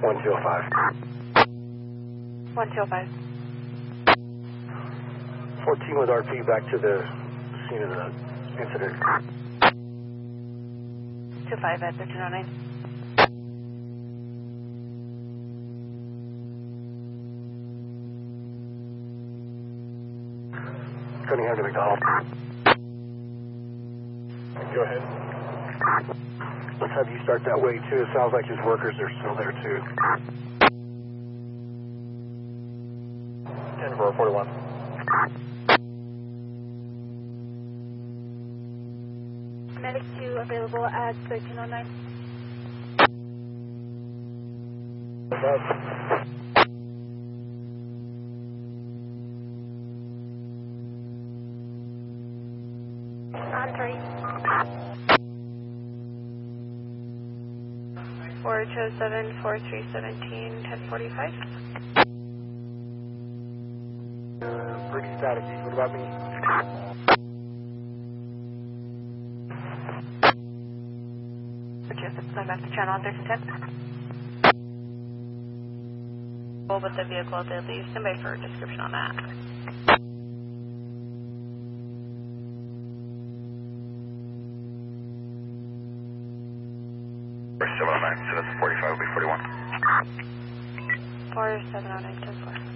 1205. 1205. 14 with RP back to the scene of the incident. 25 at 1309. Cunningham to McDonald. Go ahead. Let's have you start that way too. It sounds like his workers are still there too. 10-441. Medic 2 available at 1309. On 3. 407 4317 1045. Brig static. What about me? I'm back to channel on 1310. With the vehicle at the least, somebody for a description on that. Number 709, 745 will be 41. 4709 10-4.